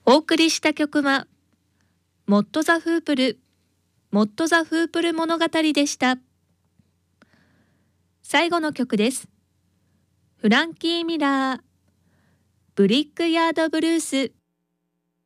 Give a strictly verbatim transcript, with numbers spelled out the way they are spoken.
お送りした曲はモット・ザ・フープルモット・ザ・フープル物語でした。最後の曲です。フランキー・ミラーブリックヤード・ブルース。